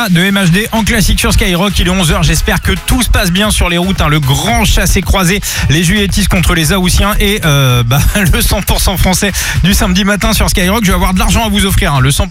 Booba de MHD en classique sur Skyrock. Il est 11h, j'espère que tout se passe bien sur les routes. Le grand chassé-croisé, les Juilletistes contre les Haussiens et le 100% français du samedi matin sur Skyrock. Je vais avoir de l'argent à vous offrir, le 100%